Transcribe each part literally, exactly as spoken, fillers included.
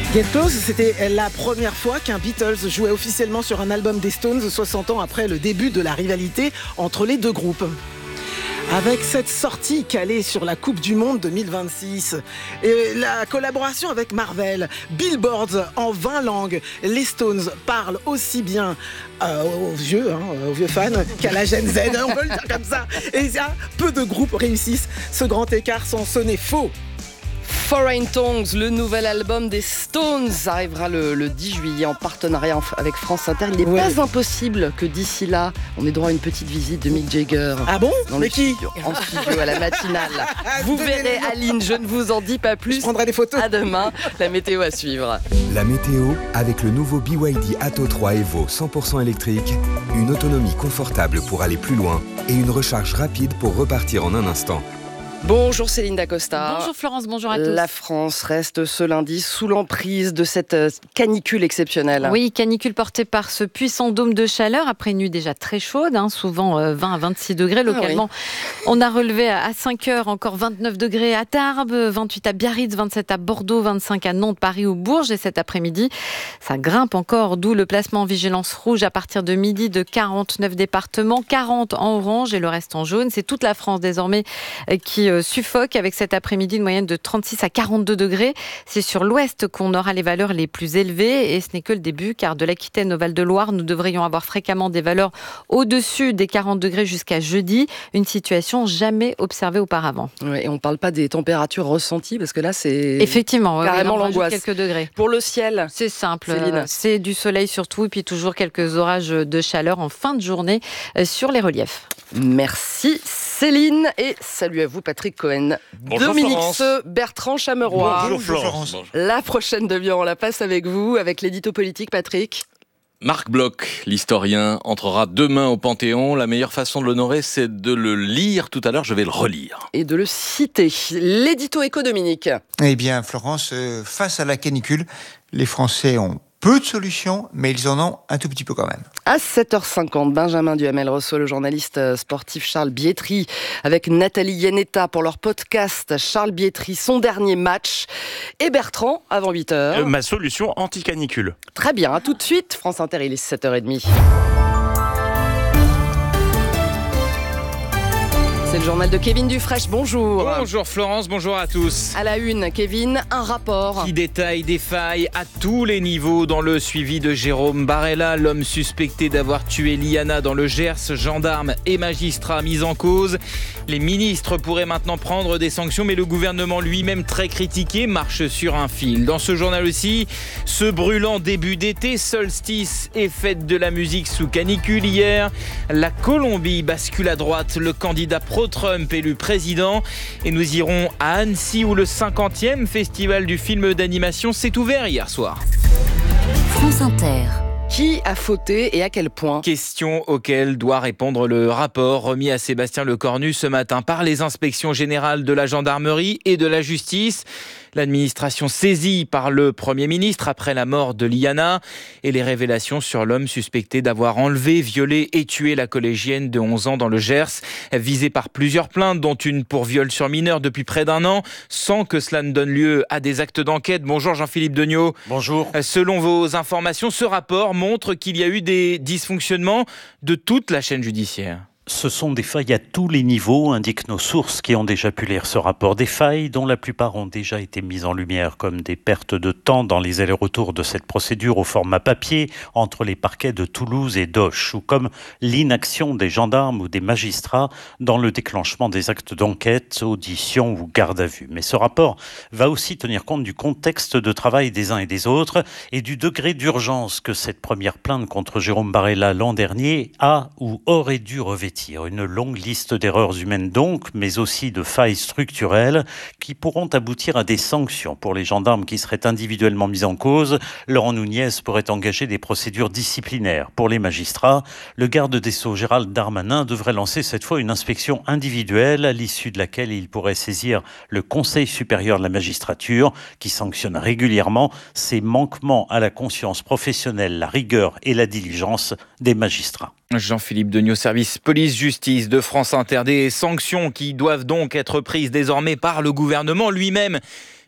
Get Close, c'était la première fois qu'un Beatles jouait officiellement sur un album des Stones, soixante ans après le début de la rivalité entre les deux groupes. Avec cette sortie calée sur la Coupe du Monde deux mille vingt-six et la collaboration avec Marvel, Billboards en vingt langues, les Stones parlent aussi bien euh, aux vieux, hein, aux vieux fans qu'à la Gen Z, on peut le dire comme ça. Et il y a peu de groupes réussissent ce grand écart sans sonner faux. Foreign Tongues, le nouvel album des Stones, arrivera le, le dix juillet en partenariat avec France Inter. Il n'est ouais. pas impossible que d'ici là, on ait droit à une petite visite de Mick Jagger. Ah bon? Mais qui? Studio, en studio à la matinale. Vous verrez, Aline, je ne vous en dis pas plus. Je prendrai des photos. À demain, la météo à suivre. La météo avec le nouveau B Y D Atto trois Evo cent pour cent électrique, une autonomie confortable pour aller plus loin et une recharge rapide pour repartir en un instant. Bonjour Céline Dacosta. Bonjour Florence, bonjour à tous. La France reste ce lundi sous l'emprise de cette canicule exceptionnelle. Oui, canicule portée par ce puissant dôme de chaleur après une nuit déjà très chaude, hein, souvent vingt à vingt-six degrés localement. Ah oui. On a relevé à cinq heures encore vingt-neuf degrés à Tarbes, vingt-huit à Biarritz, vingt-sept à Bordeaux, vingt-cinq à Nantes, Paris ou Bourges. Et cet après-midi, ça grimpe encore, d'où le placement en vigilance rouge à partir de midi de quarante-neuf départements, quarante en orange et le reste en jaune. C'est toute la France désormais qui suffoque avec cet après-midi une moyenne de trente-six à quarante-deux degrés. C'est sur l'ouest qu'on aura les valeurs les plus élevées et ce n'est que le début car de l'Aquitaine au Val-de-Loire, nous devrions avoir fréquemment des valeurs au-dessus des quarante degrés jusqu'à jeudi. Une situation jamais observée auparavant. Oui, et on ne parle pas des températures ressenties parce que là c'est effectivement carrément oui, l'angoisse. Quelques degrés. Pour le ciel, c'est simple. Céline. C'est du soleil surtout et puis toujours quelques orages de chaleur en fin de journée sur les reliefs. Merci Céline et salut à vous Patrick Cohen. Bonjour Dominique Florence. Seux, Bertrand Chameroy. Bonjour Florence. Bonjour. La prochaine demi-heure, on la passe avec vous, avec l'édito politique Patrick. Marc Bloch, l'historien, entrera demain au Panthéon. La meilleure façon de l'honorer, c'est de le lire tout à l'heure. Je vais le relire. Et de le citer. L'édito éco Dominique. Eh bien Florence, euh, face à la canicule, les Français ont peu de solutions, mais ils en ont un tout petit peu quand même. À sept heures cinquante, Benjamin Duhamel reçoit le journaliste sportif Charles Bietri avec Nathalie Iannetta pour leur podcast Charles Bietri, son dernier match. Et Bertrand, avant huit heures. Euh, ma solution anti-canicule. Très bien, à tout de suite. France Inter, il est sept heures trente. C'est le journal de Kevin Dufresne, bonjour. Bonjour Florence, bonjour à tous. À la une, Kevin, un rapport qui détaille des failles à tous les niveaux dans le suivi de Jérôme Barella, l'homme suspecté d'avoir tué Liana dans le Gers, gendarme et magistrat mis en cause. Les ministres pourraient maintenant prendre des sanctions, mais le gouvernement lui-même très critiqué marche sur un fil. Dans ce journal aussi, ce brûlant début d'été, solstice et fête de la musique sous canicule hier. La Colombie bascule à droite, le candidat pro-Trump élu président. Et nous irons à Annecy où le cinquantième festival du film d'animation s'est ouvert hier soir. France Inter. Qui a fauté et à quel point? Question auquel doit répondre le rapport remis à Sébastien Lecornu ce matin par les inspections générales de la gendarmerie et de la justice. L'administration saisie par le Premier ministre après la mort de Liana et les révélations sur l'homme suspecté d'avoir enlevé, violé et tué la collégienne de onze ans dans le Gers, visé par plusieurs plaintes, dont une pour viol sur mineur depuis près d'un an, sans que cela ne donne lieu à des actes d'enquête. Bonjour Jean-Philippe Degnaud. Bonjour. Selon vos informations, ce rapport montre qu'il y a eu des dysfonctionnements de toute la chaîne judiciaire. Ce sont des failles à tous les niveaux, indiquent nos sources qui ont déjà pu lire ce rapport. Des failles dont la plupart ont déjà été mises en lumière, comme des pertes de temps dans les allers-retours de cette procédure au format papier entre les parquets de Toulouse et d'Auch, ou comme l'inaction des gendarmes ou des magistrats dans le déclenchement des actes d'enquête, audition ou garde à vue. Mais ce rapport va aussi tenir compte du contexte de travail des uns et des autres et du degré d'urgence que cette première plainte contre Jérôme Barella l'an dernier a ou aurait dû revêtir. Une longue liste d'erreurs humaines donc, mais aussi de failles structurelles qui pourront aboutir à des sanctions pour les gendarmes qui seraient individuellement mis en cause. Laurent Nunez pourrait engager des procédures disciplinaires. Pour les magistrats, le garde des Sceaux Gérald Darmanin devrait lancer cette fois une inspection individuelle à l'issue de laquelle il pourrait saisir le Conseil supérieur de la magistrature qui sanctionne régulièrement ces manquements à la conscience professionnelle, la rigueur et la diligence des magistrats. Jean-Philippe Degnaud, service police-justice de France Inter. Des sanctions qui doivent donc être prises désormais par le gouvernement lui-même.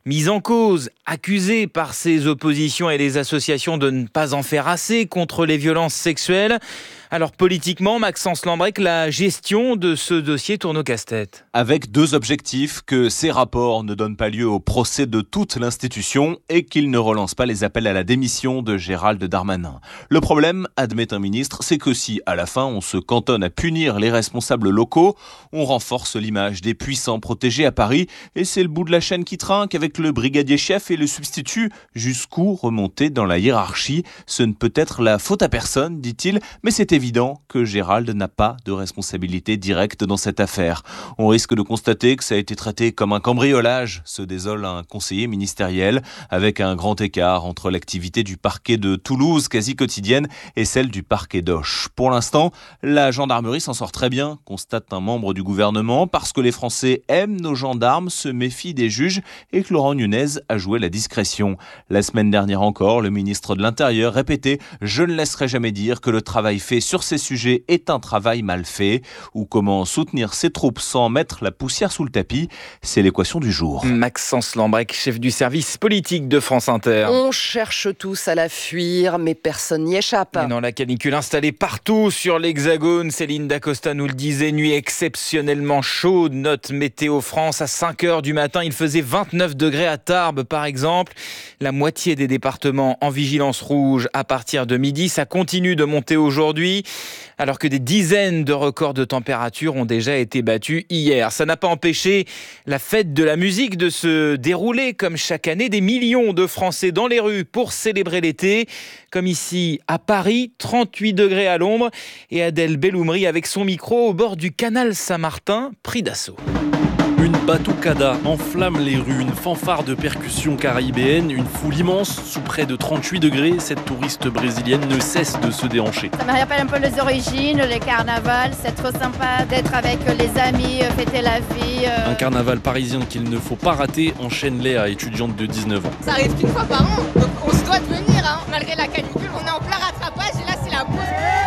mis en cause, accusé par ses oppositions et les associations de ne pas en faire assez contre les violences sexuelles. Alors politiquement, Maxence Lambrec, la gestion de ce dossier tourne au casse-tête. Avec deux objectifs, que ces rapports ne donnent pas lieu au procès de toute l'institution et qu'ils ne relancent pas les appels à la démission de Gérald Darmanin. Le problème, admet un ministre, c'est que si à la fin on se cantonne à punir les responsables locaux, on renforce l'image des puissants protégés à Paris et c'est le bout de la chaîne qui trinque avec le brigadier chef et le substitut. Jusqu'où remonter dans la hiérarchie? Ce ne peut être la faute à personne, dit-il, mais c'est évident que Gérald n'a pas de responsabilité directe dans cette affaire. On risque de constater que ça a été traité comme un cambriolage, se désole un conseiller ministériel, avec un grand écart entre l'activité du parquet de Toulouse, quasi quotidienne, et celle du parquet d'Auch. Pour l'instant, la gendarmerie s'en sort très bien, constate un membre du gouvernement, parce que les Français aiment nos gendarmes, se méfient des juges et que Laurent Nunez a joué la discrétion. La semaine dernière encore, le ministre de l'Intérieur répétait « Je ne laisserai jamais dire que le travail fait sur ces sujets est un travail mal fait » ou comment soutenir ses troupes sans mettre la poussière sous le tapis. C'est l'équation du jour. Maxence Lambrec, chef du service politique de France Inter. On cherche tous à la fuir, mais personne n'y échappe. Et dans la canicule installée partout sur l'Hexagone, Céline Dacosta nous le disait, nuit exceptionnellement chaude. Note Météo France, à cinq heures du matin, il faisait vingt-neuf degrés à Tarbes par exemple. La moitié des départements en vigilance rouge à partir de midi. Ça continue de monter aujourd'hui, alors que des dizaines de records de température ont déjà été battus hier. Ça n'a pas empêché la fête de la musique de se dérouler comme chaque année. Des millions de Français dans les rues pour célébrer l'été, comme ici à Paris, trente-huit degrés à l'ombre, et Adèle Belloumri avec son micro au bord du canal Saint-Martin, pris d'assaut. Une batucada enflamme les rues, une fanfare de percussion caribéenne, une foule immense sous près de trente-huit degrés. Cette touriste brésilienne ne cesse de se déhancher. Ça me rappelle un peu les origines, les carnavals. C'est trop sympa d'être avec les amis, fêter la vie. Euh... Un carnaval parisien qu'il ne faut pas rater, enchaîne Léa, étudiante de dix-neuf ans. Ça arrive qu'une fois par an, donc on se doit de venir. Hein. Malgré la canicule, on est en plein rattrapage et là c'est la pause.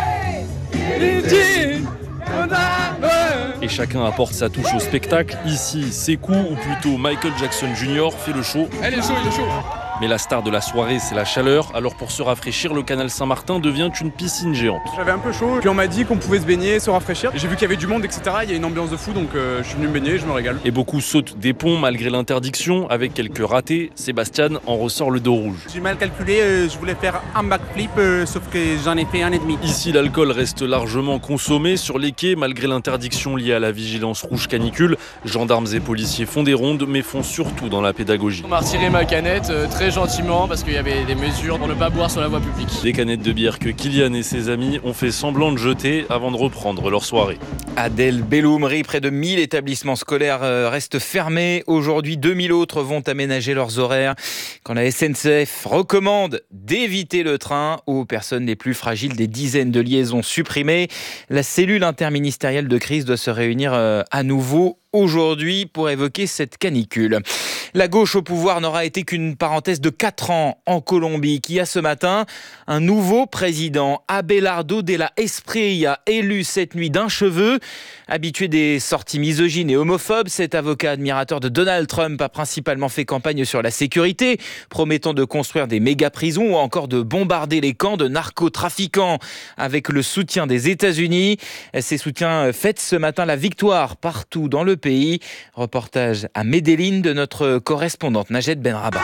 Et chacun apporte sa touche au spectacle. Ici, Sekou, ou plutôt Michael Jackson junior, fait le show. Elle est chaud, il est chaud. Mais la star de la soirée, c'est la chaleur. Alors pour se rafraîchir, le canal Saint-Martin devient une piscine géante. J'avais un peu chaud, puis on m'a dit qu'on pouvait se baigner, se rafraîchir. J'ai vu qu'il y avait du monde, et cetera. Il y a une ambiance de fou, donc euh, je suis venu me baigner, je me régale. Et beaucoup sautent des ponts malgré l'interdiction. Avec quelques ratés, Sébastien en ressort le dos rouge. J'ai mal calculé, euh, je voulais faire un backflip, euh, sauf que j'en ai fait un et demi. Ici, l'alcool reste largement consommé sur les quais, malgré l'interdiction liée à la vigilance rouge canicule. Gendarmes et policiers font des rondes, mais font surtout dans la pédagogie. On m'a retiré ma canette euh, très gentiment, parce qu'il y avait des mesures pour ne pas boire sur la voie publique. Des canettes de bière que Kylian et ses amis ont fait semblant de jeter avant de reprendre leur soirée. Adèle Belloumri, près de mille établissements scolaires restent fermés. Aujourd'hui, deux mille autres vont aménager leurs horaires. Quand la S N C F recommande d'éviter le train aux personnes les plus fragiles, des dizaines de liaisons supprimées, la cellule interministérielle de crise doit se réunir à nouveau aujourd'hui pour évoquer cette canicule. La gauche au pouvoir n'aura été qu'une parenthèse de quatre ans en Colombie, qui a ce matin un nouveau président, Abelardo de la Espriella, élu cette nuit d'un cheveu. Habitué des sorties misogynes et homophobes, cet avocat admirateur de Donald Trump a principalement fait campagne sur la sécurité, promettant de construire des méga-prisons ou encore de bombarder les camps de narcotrafiquants avec le soutien des États-Unis. Ces soutiens fêtent ce matin la victoire partout dans le pays. Reportage à Medellín de notre correspondante Najed Benrabah.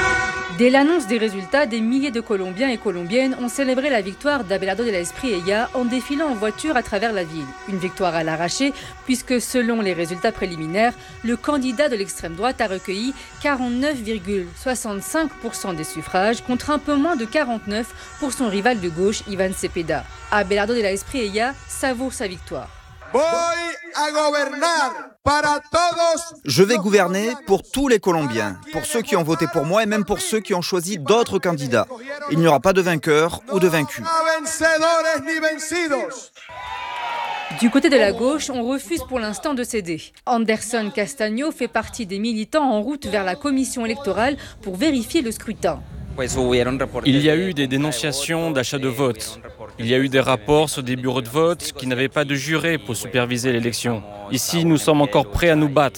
Dès l'annonce des résultats, des milliers de Colombiens et Colombiennes ont célébré la victoire d'Abelardo de la Espriella en défilant en voiture à travers la ville. Une victoire à l'arraché, puisque selon les résultats préliminaires, le candidat de l'extrême droite a recueilli quarante-neuf virgule soixante-cinq pour cent des suffrages, contre un peu moins de quarante-neuf pour cent pour son rival de gauche, Iván Cepeda. Abelardo de la Espriella savoure sa victoire. Je vais gouverner pour tous les Colombiens, pour ceux qui ont voté pour moi et même pour ceux qui ont choisi d'autres candidats. Il n'y aura pas de vainqueur ou de vaincu. Du côté de la gauche, on refuse pour l'instant de céder. Anderson Castaño fait partie des militants en route vers la commission électorale pour vérifier le scrutin. Il y a eu des dénonciations d'achat de vote. Il y a eu des rapports sur des bureaux de vote qui n'avaient pas de juré pour superviser l'élection. Ici, nous sommes encore prêts à nous battre.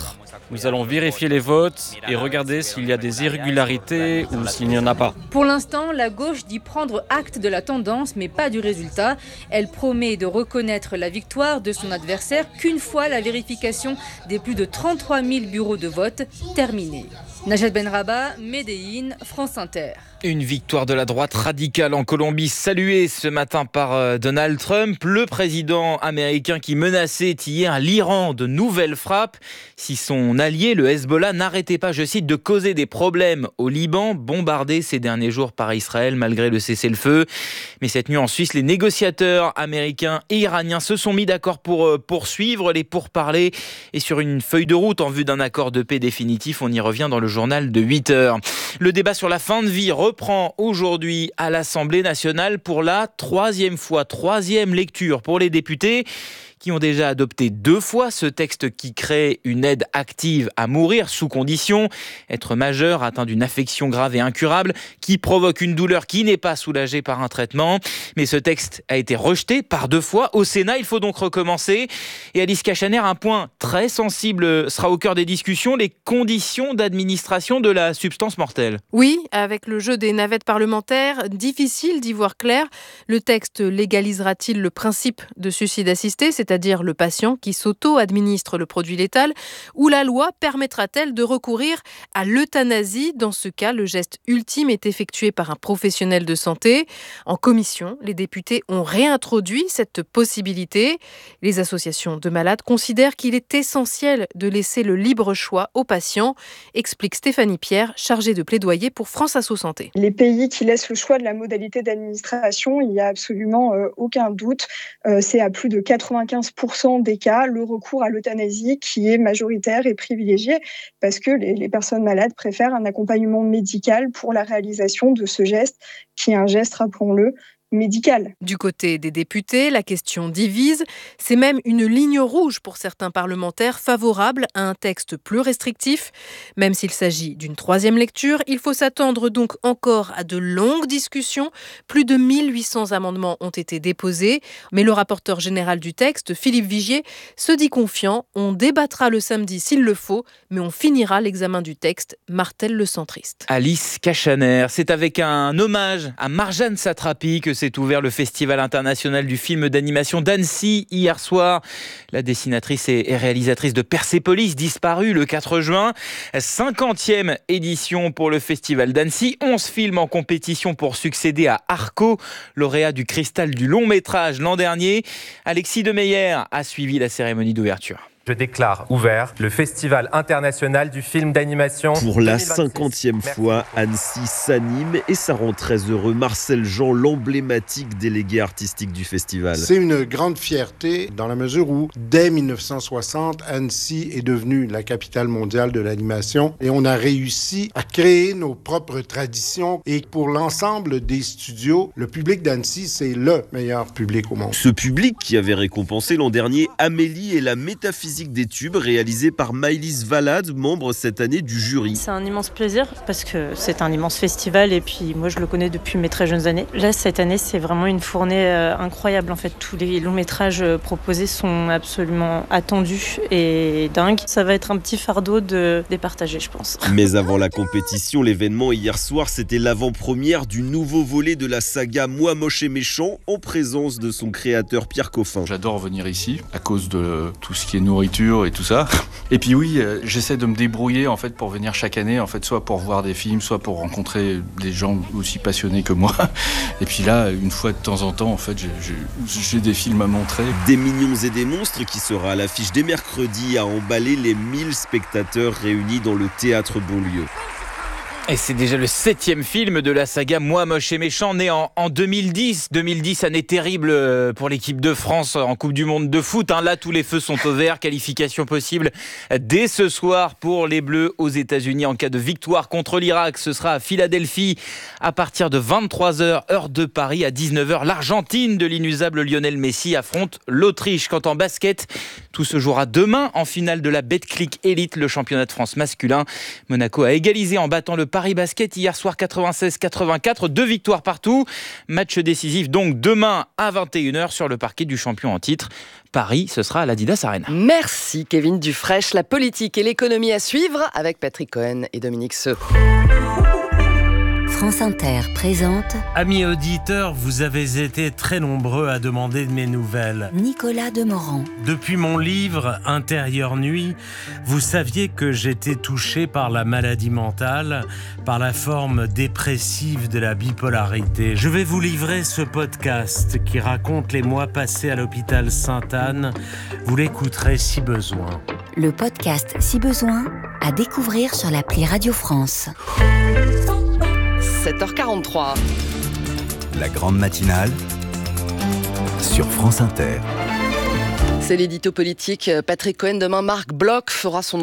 Nous allons vérifier les votes et regarder s'il y a des irrégularités ou s'il n'y en a pas. Pour l'instant, la gauche dit prendre acte de la tendance, mais pas du résultat. Elle promet de reconnaître la victoire de son adversaire qu'une fois la vérification des plus de trente-trois mille bureaux de vote terminée. Najat Benrabah, Médéine, France Inter. Une victoire de la droite radicale en Colombie, saluée ce matin par Donald Trump, le président américain qui menaçait hier l'Iran de nouvelles frappes si son allié, le Hezbollah, n'arrêtait pas, je cite, de causer des problèmes au Liban, bombardé ces derniers jours par Israël malgré le cessez-le-feu. Mais cette nuit en Suisse, les négociateurs américains et iraniens se sont mis d'accord pour poursuivre les pourparlers et sur une feuille de route en vue d'un accord de paix définitif. On y revient dans le journal de huit heures. Le débat sur la fin de vie reprend aujourd'hui à l'Assemblée nationale pour la troisième fois, troisième lecture pour les députés qui ont déjà adopté deux fois ce texte qui crée une aide active à mourir sous condition, être majeur, atteint d'une affection grave et incurable, qui provoque une douleur qui n'est pas soulagée par un traitement. Mais ce texte a été rejeté par deux fois au Sénat, il faut donc recommencer. Et Alice Cachaner, un point très sensible sera au cœur des discussions, les conditions d'administration de la substance mortelle. Oui, avec le jeu des navettes parlementaires, difficile d'y voir clair. Le texte légalisera-t-il le principe de suicide assisté, c'est-à-dire c'est-à-dire le patient qui s'auto-administre le produit létal, ou la loi permettra-t-elle de recourir à l'euthanasie ? Dans ce cas, le geste ultime est effectué par un professionnel de santé. En commission, les députés ont réintroduit cette possibilité. Les associations de malades considèrent qu'il est essentiel de laisser le libre choix aux patients, explique Stéphanie Pierre, chargée de plaidoyer pour France Asso Santé. Les pays qui laissent le choix de la modalité d'administration, il n'y a absolument euh, aucun doute. Euh, c'est à plus de quatre-vingt-quinze pour cent des cas le recours à l'euthanasie qui est majoritaire et privilégié parce que les, les personnes malades préfèrent un accompagnement médical pour la réalisation de ce geste qui est un geste, rappelons-le, médical. Du côté des députés, la question divise. C'est même une ligne rouge pour certains parlementaires favorables à un texte plus restrictif. Même s'il s'agit d'une troisième lecture, il faut s'attendre donc encore à de longues discussions. Plus de mille huit cents amendements ont été déposés. Mais le rapporteur général du texte, Philippe Vigier, se dit confiant. On débattra le samedi s'il le faut, mais on finira l'examen du texte, martèle le centriste. Alice Cachaner, c'est avec un hommage à Marjane Satrapi que s'est ouvert le Festival international du film d'animation d'Annecy hier soir. La dessinatrice et réalisatrice de Persépolis, disparue le quatre juin. cinquantième édition pour le Festival d'Annecy. onze films en compétition pour succéder à Arco, lauréat du Cristal du long métrage l'an dernier. Alexis Demeyer a suivi la cérémonie d'ouverture. Je déclare ouvert le Festival international du film d'animation. Pour la cinquantième fois, Annecy s'anime et ça rend très heureux Marcel Jean, l'emblématique délégué artistique du festival. C'est une grande fierté dans la mesure où, dès mille neuf cent soixante, Annecy est devenue la capitale mondiale de l'animation et on a réussi à créer nos propres traditions. Et pour l'ensemble des studios, le public d'Annecy, c'est le meilleur public au monde. Ce public qui avait récompensé l'an dernier Amélie et la métaphysique des tubes réalisé par Maëlys Valade, membre cette année du jury. C'est un immense plaisir parce que c'est un immense festival et puis moi je le connais depuis mes très jeunes années. Là cette année c'est vraiment une fournée euh, incroyable en fait. Tous les longs métrages proposés sont absolument attendus et dingues. Ça va être un petit fardeau de les partager je pense. Mais avant la compétition, l'événement hier soir c'était l'avant-première du nouveau volet de la saga Moi moche et méchant en présence de son créateur Pierre Coffin. J'adore venir ici à cause de tout ce qui est nourriture et tout ça. Et puis oui, euh, j'essaie de me débrouiller en fait pour venir chaque année, en fait, soit pour voir des films, soit pour rencontrer des gens aussi passionnés que moi. Et puis là, une fois de temps en temps, en fait, j'ai, j'ai, j'ai des films à montrer. Des mignons et des monstres qui sera à l'affiche dès mercredi à emballer les mille spectateurs réunis dans le théâtre Bonlieu. Et c'est déjà le septième film de la saga Moi moche et méchant, né en, en deux mille dix. deux mille dix, année terrible pour l'équipe de France en Coupe du Monde de foot. Hein. Là, tous les feux sont au vert. Qualification possible dès ce soir pour les Bleus aux États-Unis en cas de victoire contre l'Irak. Ce sera à Philadelphie à partir de vingt-trois heures, heure de Paris. À dix-neuf heures, l'Argentine de l'inusable Lionel Messi affronte l'Autriche. Quant en basket, tout se jouera demain en finale de la Betclic Elite, le championnat de France masculin. Monaco a égalisé en battant le Paris Basket hier soir quatre-vingt-seize quatre-vingt-quatre, deux victoires partout. Match décisif donc demain à vingt et une heures sur le parquet du champion en titre. Paris, ce sera à l'Adidas Arena. Merci Kevin Dufraîche. La politique et l'économie à suivre avec Patrick Cohen et Dominique Seux. France Inter présente. Amis auditeurs, vous avez été très nombreux à demander de mes nouvelles. Nicolas Demorand. Depuis mon livre Intérieure nuit, vous saviez que j'étais touché par la maladie mentale, par la forme dépressive de la bipolarité. Je vais vous livrer ce podcast qui raconte les mois passés à l'hôpital Sainte-Anne. Vous l'écouterez si besoin. Le podcast Si besoin, à découvrir sur l'appli Radio France. sept heures quarante-trois. La grande matinale sur France Inter. C'est l'édito politique. Patrick Cohen, demain, Marc Bloch fera son